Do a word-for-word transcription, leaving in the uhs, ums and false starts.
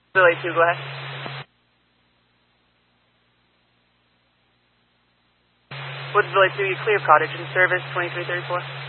Billy two, go ahead. Woodsville two, you clear cottage in service, twenty-three thirty-four.